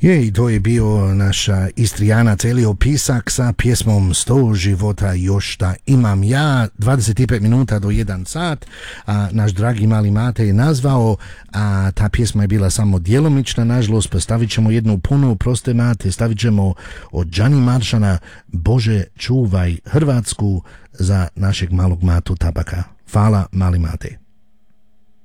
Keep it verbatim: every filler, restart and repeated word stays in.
Je, i to je bio naš Istrijanac Elio Pisak sa pjesmom sto života još šta imam ja. Dvadeset pet minuta do jedan sat, a naš dragi mali Mate je nazvao, a ta pjesma je bila samo djelomična, nažalost, pa stavit ćemo jednu punu, proste Mate, stavit ćemo od Gianni Maršana Bože čuvaj Hrvatsku za našeg malog Matu Tabaka. Hvala, mali Mate.